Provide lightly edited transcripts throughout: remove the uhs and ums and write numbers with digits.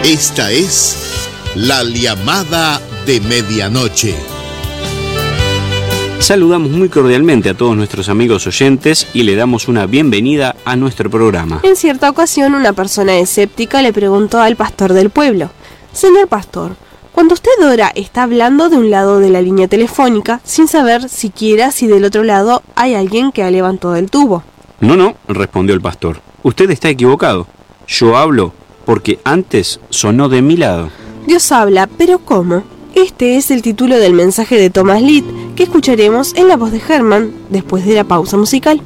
Esta es la llamada de medianoche. Saludamos muy cordialmente a todos nuestros amigos oyentes y le damos una bienvenida a nuestro programa. En cierta ocasión, una persona escéptica le preguntó al pastor del pueblo: Señor pastor, cuando usted ora, está hablando de un lado de la línea telefónica sin saber siquiera si del otro lado hay alguien que ha levantado el tubo. No, respondió el pastor. Usted está equivocado. Yo hablo porque antes sonó de mi lado. Dios habla, pero ¿cómo? Este es el título del mensaje de Thomas Litt, que escucharemos en la voz de Herman después de la pausa musical.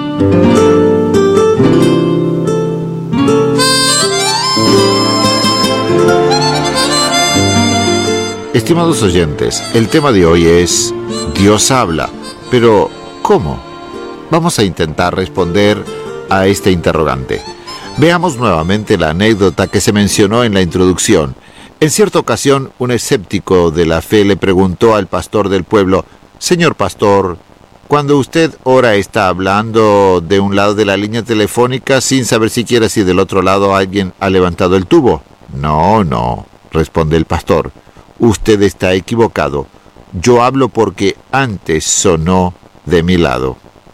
Estimados oyentes, el tema de hoy es Dios habla, pero ¿cómo? Vamos a intentar responder a este interrogante. Veamos nuevamente la anécdota que se mencionó en la introducción. En cierta ocasión, un escéptico de la fe le preguntó al pastor del pueblo: Señor pastor, cuando usted ora, ¿está hablando de un lado de la línea telefónica sin saber siquiera si del otro lado alguien ha levantado el tubo? No, responde el pastor. Usted está equivocado. Yo hablo porque antes sonó de mi lado.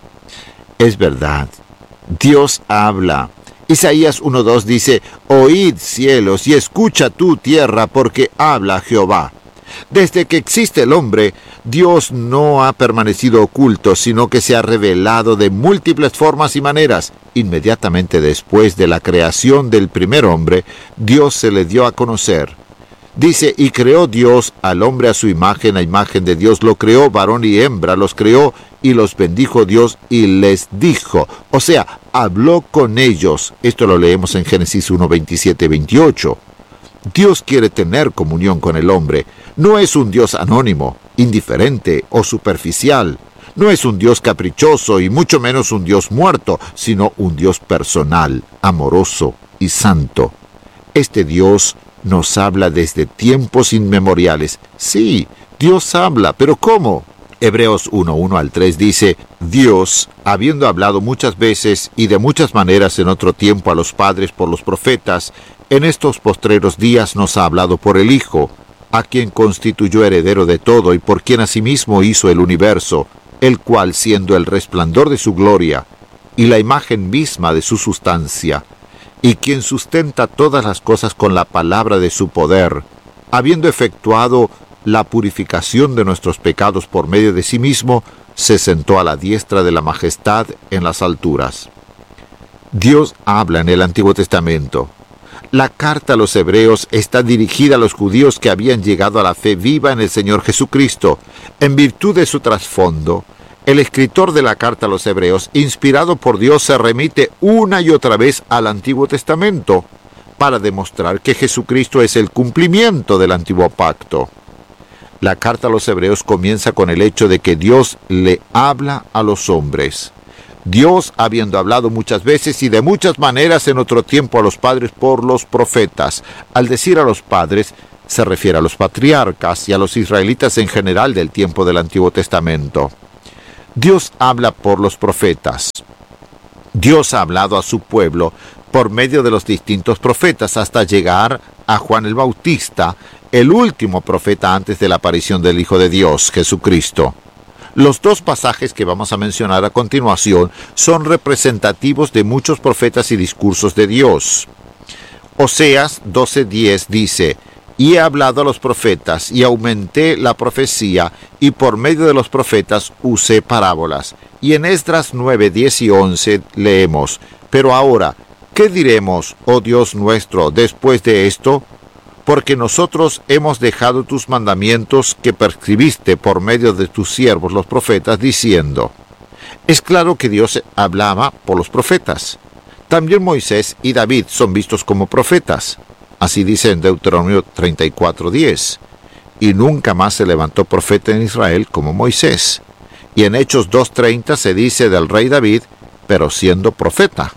Es verdad. Dios habla. Isaías 1:2 dice: Oíd cielos y escucha tú tierra, porque habla Jehová. Desde que existe el hombre, Dios no ha permanecido oculto, sino que se ha revelado de múltiples formas y maneras. Inmediatamente después de la creación del primer hombre, Dios se le dio a conocer. Dice: y creó Dios al hombre a su imagen, a imagen de Dios lo creó, varón y hembra los creó, y los bendijo Dios y les dijo. O sea, habló con ellos. Esto lo leemos en Génesis 1, 27, 28. Dios quiere tener comunión con el hombre. No es un Dios anónimo, indiferente o superficial. No es un Dios caprichoso y mucho menos un Dios muerto, sino un Dios personal, amoroso y santo. Este Dios nos habla desde tiempos inmemoriales. Sí, Dios habla, pero ¿cómo? Hebreos 1, 1-3 dice: Dios, habiendo hablado muchas veces y de muchas maneras en otro tiempo a los padres por los profetas, en estos postreros días nos ha hablado por el Hijo, a quien constituyó heredero de todo y por quien asimismo hizo el universo, el cual, siendo el resplandor de su gloria y la imagen misma de su sustancia, y quien sustenta todas las cosas con la palabra de su poder, habiendo efectuado la purificación de nuestros pecados por medio de sí mismo, se sentó a la diestra de la majestad en las alturas. Dios habla en el Antiguo Testamento. La carta a los hebreos está dirigida a los judíos que habían llegado a la fe viva en el Señor Jesucristo. En virtud de su trasfondo, el escritor de la carta a los hebreos, inspirado por Dios, se remite una y otra vez al Antiguo Testamento para demostrar que Jesucristo es el cumplimiento del Antiguo Pacto. La carta a los hebreos comienza con el hecho de que Dios le habla a los hombres. Dios, habiendo hablado muchas veces y de muchas maneras en otro tiempo a los padres por los profetas. Al decir a los padres, se refiere a los patriarcas y a los israelitas en general del tiempo del Antiguo Testamento. Dios habla por los profetas. Dios ha hablado a su pueblo por medio de los distintos profetas hasta llegar a Juan el Bautista, el último profeta antes de la aparición del Hijo de Dios, Jesucristo. Los dos pasajes que vamos a mencionar a continuación son representativos de muchos profetas y discursos de Dios. Oseas 12:10 dice: y he hablado a los profetas, y aumenté la profecía, y por medio de los profetas usé parábolas. Y en Esdras 9, 10 y 11 leemos: pero ahora, ¿qué diremos, oh Dios nuestro, después de esto? Porque nosotros hemos dejado tus mandamientos que prescribiste por medio de tus siervos los profetas, diciendo. Es claro que Dios hablaba por los profetas. También Moisés y David son vistos como profetas. Así dice en Deuteronomio 34:10. Y nunca más se levantó profeta en Israel como Moisés. Y en Hechos 2:30 se dice del rey David, pero siendo profeta.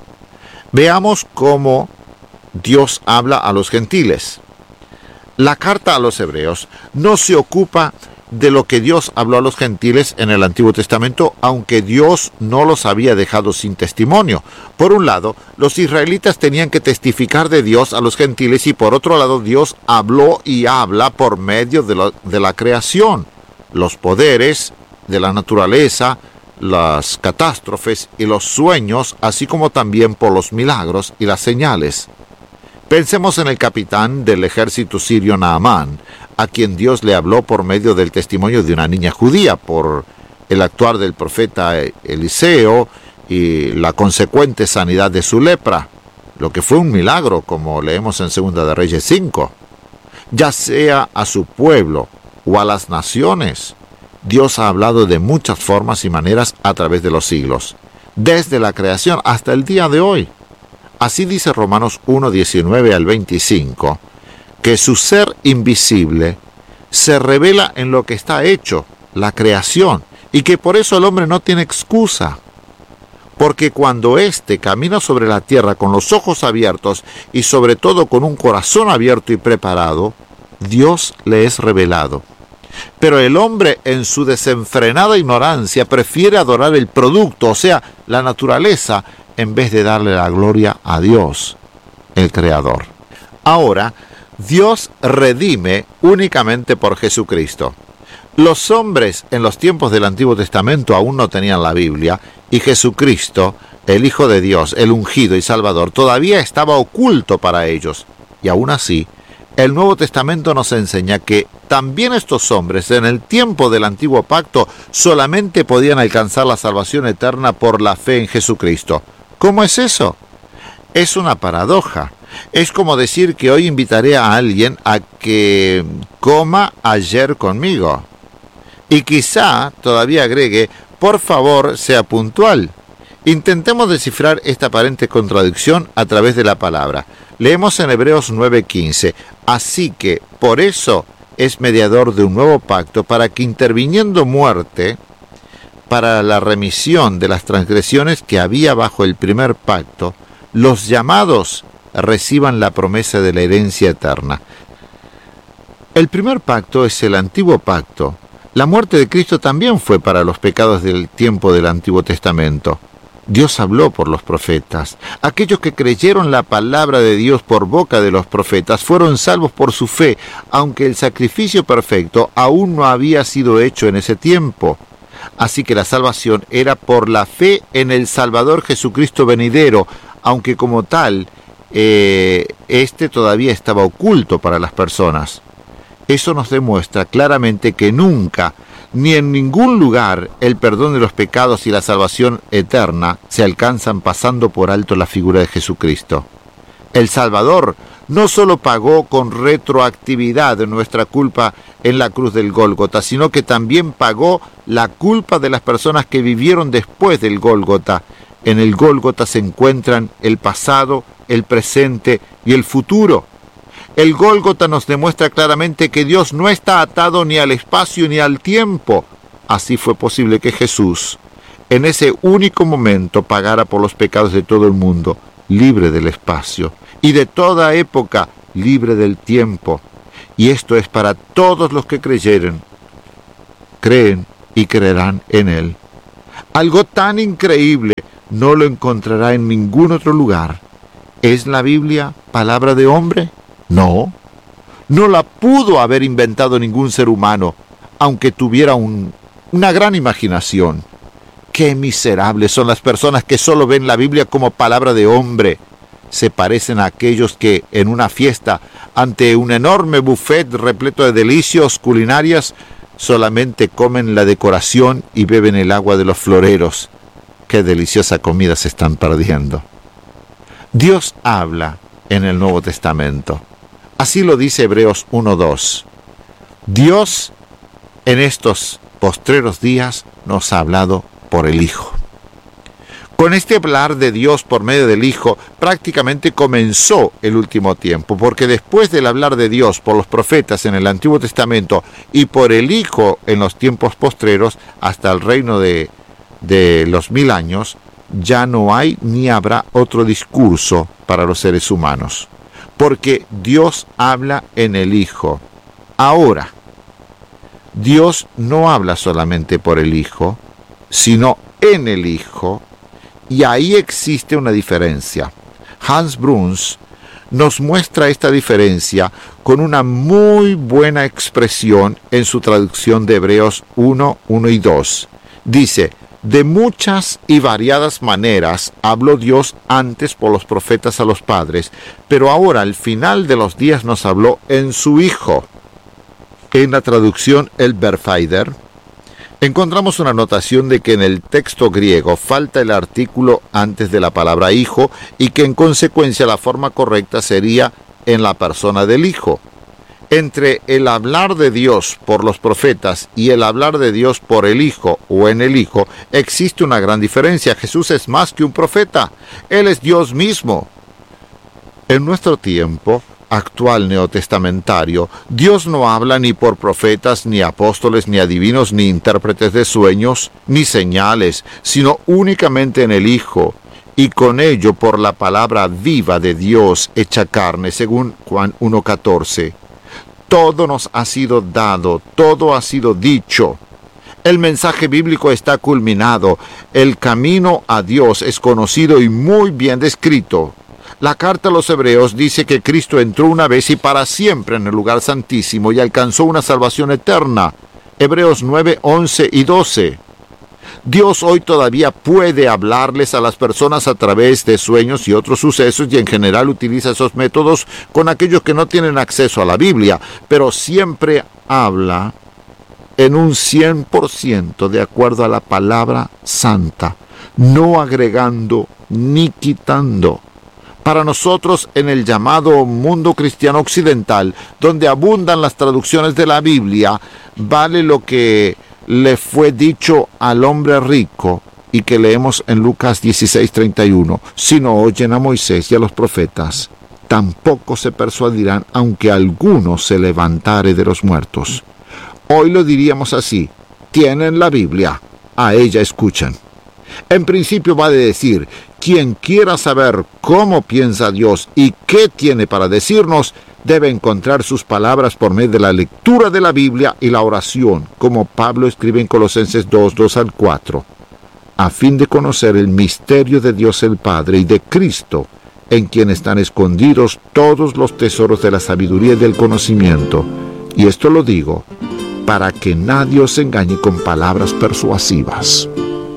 Veamos cómo Dios habla a los gentiles. La carta a los hebreos no se ocupa de lo que Dios habló a los gentiles en el Antiguo Testamento, aunque Dios no los había dejado sin testimonio. Por un lado, los israelitas tenían que testificar de Dios a los gentiles, y por otro lado, Dios habló y habla por medio de la creación, los poderes de la naturaleza, las catástrofes y los sueños, así como también por los milagros y las señales. Pensemos en el capitán del ejército sirio Naamán, a quien Dios le habló por medio del testimonio de una niña judía, por el actuar del profeta Eliseo y la consecuente sanidad de su lepra, lo que fue un milagro, como leemos en 2 de Reyes 5. Ya sea a su pueblo o a las naciones, Dios ha hablado de muchas formas y maneras a través de los siglos, desde la creación hasta el día de hoy. Así dice Romanos 1, 19 al 25, que su ser invisible se revela en lo que está hecho, la creación, y que por eso el hombre no tiene excusa. Porque cuando éste camina sobre la tierra con los ojos abiertos y sobre todo con un corazón abierto y preparado, Dios le es revelado. Pero el hombre, en su desenfrenada ignorancia, prefiere adorar el producto, o sea, la naturaleza, en vez de darle la gloria a Dios, el Creador. Ahora, Dios redime únicamente por Jesucristo. Los hombres en los tiempos del Antiguo Testamento aún no tenían la Biblia, y Jesucristo, el Hijo de Dios, el ungido y Salvador, todavía estaba oculto para ellos. Y aún así, el Nuevo Testamento nos enseña que también estos hombres en el tiempo del Antiguo Pacto solamente podían alcanzar la salvación eterna por la fe en Jesucristo. ¿Cómo es eso? Es una paradoja. Es como decir que hoy invitaré a alguien a que coma ayer conmigo. Y quizá todavía agregue, por favor, sea puntual. Intentemos descifrar esta aparente contradicción a través de la palabra. Leemos en Hebreos 9:15, así que por eso es mediador de un nuevo pacto, para que interviniendo muerte para la remisión de las transgresiones que había bajo el primer pacto, los llamados reciban la promesa de la herencia eterna. El primer pacto es el antiguo pacto. La muerte de Cristo también fue para los pecados del tiempo del Antiguo Testamento. Dios habló por los profetas. Aquellos que creyeron la palabra de Dios por boca de los profetas fueron salvos por su fe, aunque el sacrificio perfecto aún no había sido hecho en ese tiempo. Así que la salvación era por la fe en el Salvador Jesucristo venidero, aunque como tal, este todavía estaba oculto para las personas. Eso nos demuestra claramente que nunca, ni en ningún lugar, el perdón de los pecados y la salvación eterna se alcanzan pasando por alto la figura de Jesucristo. El Salvador no solo pagó con retroactividad nuestra culpa en la cruz del Gólgota, sino que también pagó la culpa de las personas que vivieron después del Gólgota. En el Gólgota se encuentran el pasado, el presente y el futuro. El Gólgota nos demuestra claramente que Dios no está atado ni al espacio ni al tiempo. Así fue posible que Jesús, en ese único momento, pagara por los pecados de todo el mundo, libre del espacio, y de toda época, libre del tiempo. Y esto es para todos los que creen y creerán en Él. Algo tan increíble no lo encontrará en ningún otro lugar. ¿Es la Biblia palabra de hombre? No la pudo haber inventado ningún ser humano, aunque tuviera una gran imaginación. Qué miserables son las personas que solo ven la Biblia como palabra de hombre. Se parecen a aquellos que en una fiesta, ante un enorme buffet repleto de delicias culinarias, solamente comen la decoración y beben el agua de los floreros. Qué deliciosa comida se están perdiendo. Dios habla en el Nuevo Testamento. Así lo dice Hebreos 1:2. Dios en estos postreros días nos ha hablado por el Hijo. Con este hablar de Dios por medio del Hijo prácticamente comenzó el último tiempo, porque después del hablar de Dios por los profetas en el Antiguo Testamento y por el Hijo en los tiempos postreros hasta el reino de los 1000 años, ya no hay ni habrá otro discurso para los seres humanos, porque Dios habla en el Hijo. Ahora, Dios no habla solamente por el Hijo, sino en el Hijo, y ahí existe una diferencia. Hans Bruns nos muestra esta diferencia con una muy buena expresión en su traducción de Hebreos 1, 1 y 2. Dice: de muchas y variadas maneras habló Dios antes por los profetas a los padres, pero ahora al final de los días nos habló en su Hijo. En la traducción Elberfelder encontramos una anotación de que en el texto griego falta el artículo antes de la palabra hijo y que en consecuencia la forma correcta sería en la persona del Hijo. Entre el hablar de Dios por los profetas y el hablar de Dios por el Hijo o en el Hijo existe una gran diferencia. Jesús es más que un profeta, Él es Dios mismo. En nuestro tiempo actual neotestamentario, Dios no habla ni por profetas, ni apóstoles, ni adivinos, ni intérpretes de sueños, ni señales, sino únicamente en el Hijo, y con ello por la palabra viva de Dios hecha carne, según Juan 1:14. Todo nos ha sido dado, todo ha sido dicho. El mensaje bíblico está culminado, el camino a Dios es conocido y muy bien descrito. La carta a los Hebreos dice que Cristo entró una vez y para siempre en el lugar santísimo y alcanzó una salvación eterna. Hebreos 9, 11 y 12. Dios hoy todavía puede hablarles a las personas a través de sueños y otros sucesos, y en general utiliza esos métodos con aquellos que no tienen acceso a la Biblia, pero siempre habla en un 100% de acuerdo a la palabra santa, no agregando ni quitando. Para nosotros, en el llamado mundo cristiano occidental, donde abundan las traducciones de la Biblia, vale lo que le fue dicho al hombre rico y que leemos en Lucas 16:31. Si no oyen a Moisés y a los profetas, tampoco se persuadirán, aunque alguno se levantare de los muertos. Hoy lo diríamos así: tienen la Biblia, a ella escuchan. En principio va a decir: quien quiera saber cómo piensa Dios y qué tiene para decirnos, debe encontrar sus palabras por medio de la lectura de la Biblia y la oración, como Pablo escribe en Colosenses 2, 2 al 4, a fin de conocer el misterio de Dios el Padre y de Cristo, en quien están escondidos todos los tesoros de la sabiduría y del conocimiento. Y esto lo digo para que nadie os engañe con palabras persuasivas.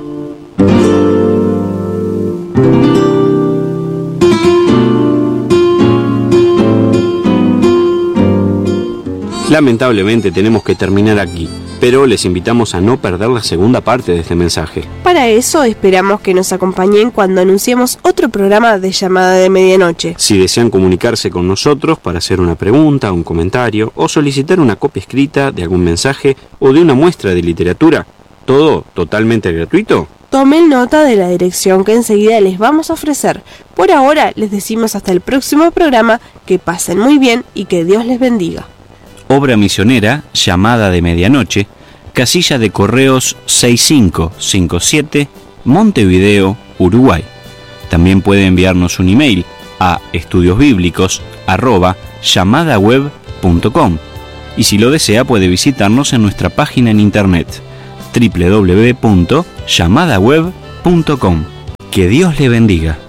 Lamentablemente tenemos que terminar aquí, pero les invitamos a no perder la segunda parte de este mensaje. Para eso esperamos que nos acompañen cuando anunciemos otro programa de Llamada de Medianoche. Si desean comunicarse con nosotros para hacer una pregunta, un comentario o solicitar una copia escrita de algún mensaje o de una muestra de literatura, todo totalmente gratuito, tomen nota de la dirección que enseguida les vamos a ofrecer. Por ahora les decimos hasta el próximo programa, que pasen muy bien y que Dios les bendiga. Obra misionera Llamada de Medianoche, casilla de correos 6557, Montevideo, Uruguay. También puede enviarnos un email a estudiosbiblicos@llamadaweb.com, y si lo desea puede visitarnos en nuestra página en internet www.llamadaweb.com. Que Dios le bendiga.